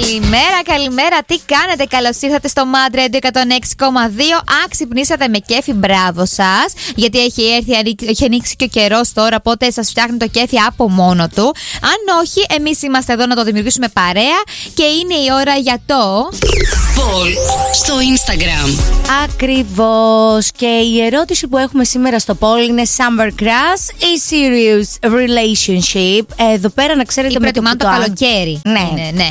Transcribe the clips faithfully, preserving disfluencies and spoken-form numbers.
Καλημέρα, καλημέρα. Τι κάνετε, καλώς ήρθατε στο Mad Radio εκατόν έξι κόμμα δύο. Αν ξυπνήσατε με κέφι, μπράβο σας. Γιατί έχει έρθει, έχει ανοίξει και ο καιρός τώρα, οπότε σας φτιάχνει το κέφι από μόνο του. Αν όχι, εμείς είμαστε εδώ να το δημιουργήσουμε παρέα και είναι η ώρα για το Poll στο Instagram. Ακριβώς. Και η ερώτηση που έχουμε σήμερα στο poll είναι Summer Crush ή Serious Relationship. Εδώ πέρα να ξέρετε ή με το που το, το καλοκαίρι. Ναι, ναι, ναι.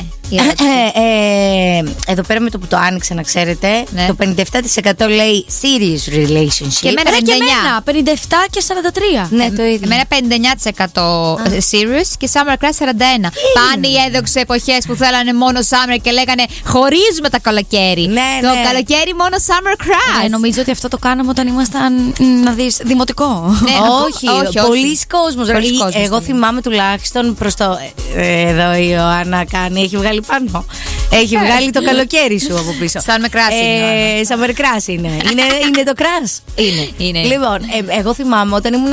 Ε, ε, εδώ πέρα με το που το άνοιξε, να ξέρετε, ναι. Το πενήντα επτά τοις εκατό λέει serious relationship. Και εμένα πενήντα εννιά τοις εκατό. πενήντα επτά και σαράντα τρία. Ναι, το ίδιο. Εμένα πενήντα εννιά τοις εκατό Α. serious και summer crush σαράντα ένα. Πάνε οι έδοξοι εποχές που θέλανε μόνο summer και λέγανε χωρίζουμε τα καλοκαίρι. Ναι, το ναι. καλοκαίρι μόνο summer crush. Ναι, νομίζω ότι αυτό το κάναμε όταν ήμασταν, να δεις, δημοτικό. Ναι, όχι, όχι, όχι. Πολλοί κόσμος. Πολλοί κόσμος. Εγώ θυμάμαι τουλάχιστον προς το. Ε, εδώ η Ιωάννα κάνει, έχει βγάλει πάνω. Έχει βγάλει το καλοκαίρι σου από πίσω. Σαν με κράσι. Ε, σαν με κράσι είναι. είναι. Είναι το κράσ. Είναι. είναι. Λοιπόν, ε, εγώ θυμάμαι όταν ήμουν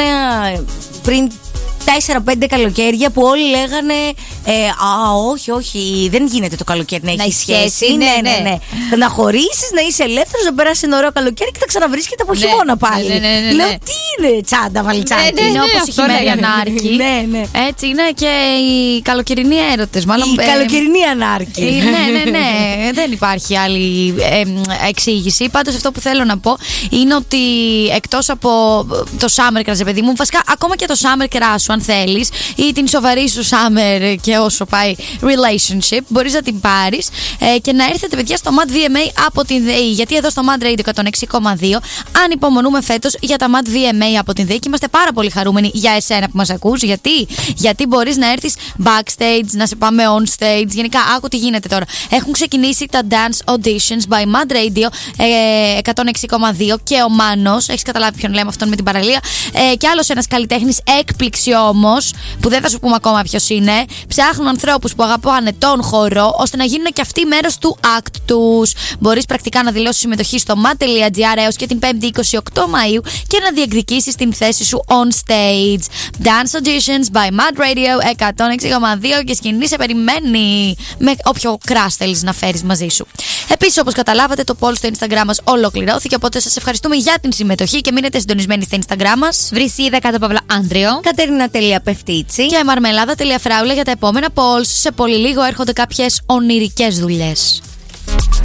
πριν τέσσερα πέντε καλοκαίρια που όλοι λέγανε ε, α, όχι, όχι, δεν γίνεται το καλοκαίρι να έχει σχέση. σχέση. Ναι, ναι, ναι. ναι. Να χωρίσεις, να είσαι ελεύθερος, να περάσεις ένα ωραίο καλοκαίρι και θα ξαναβρίσκεται από ναι. χειμώνα πάλι. Ναι, ναι, ναι, ναι. Λέω, τι είναι τσάντα, βαλτσάκι. Ναι, ναι, είναι ναι, όπως η χειμερινή ανάρκη. Ναι, ναι. Έτσι είναι και οι καλοκαιρινοί έρωτες. Μάλλον, η ε, καλοκαιρινή ανάρκη. Ε, ναι, ναι, ναι. Δεν υπάρχει άλλη ε, εξήγηση. Πάντως αυτό που θέλω να πω είναι ότι εκτός από το summer crush, παιδί μου, βασικά ακόμα και το summer crush σου, αν θέλεις, ή την σοβαρή σου summer και όσο πάει relationship, μπορείς να την πάρεις ε, και να έρθετε, παιδιά, στο Mad βι εμ έι από την ΔΕΗ. Γιατί εδώ στο Mad Radio εκατόν έξι κόμμα δύο ανυπομονούμε φέτος για τα Mad βι εμ έι από την ΔΕΗ και είμαστε πάρα πολύ χαρούμενοι για εσένα που μας ακούς. Γιατί, Γιατί μπορείς να έρθεις backstage, να σε πάμε on stage. Γενικά, άκου τι γίνεται τώρα. Έχουν ξεκινήσει τα dance auditions by Mad Radio ε, εκατόν έξι κόμμα δύο και ο Μάνος, έχεις καταλάβει ποιον λέμε αυτόν με την παραλία, ε, και άλλος ένας καλλιτέχνης, έκπληξη όμως, που δεν θα σου πούμε ακόμα ποιος είναι. Ψάχνουν ανθρώπους που αγαπάνε τον χορό ώστε να γίνουν και αυτοί μέρος του act τους. Μπορείς πρακτικά να δηλώσεις συμμετοχή στο mad τελεία gr έως και την πέμπτη εικοστή ογδόη Μαΐου και να διεκδικήσεις την θέση σου on stage. Dance Auditions by Mad Radio εκατόν έξι κόμμα δύο και σκηνή σε περιμένει με όποιο crush θέλεις να φέρεις μαζί σου. Επίσης, όπως καταλάβατε, το poll στο Instagram μας ολοκληρώθηκε, οπότε σας ευχαριστούμε για την συμμετοχή και μείνετε συντονισμένοι στα Instagram μας. Βρυσίδα κάτω παύλα Άντριο, Κατερίνα.Πεφτίτσι και Μαρμελάδα.Φράουλα για τα επόμενα polls. Σε πολύ λίγο έρχονται κάποιες ονειρικές δουλειές.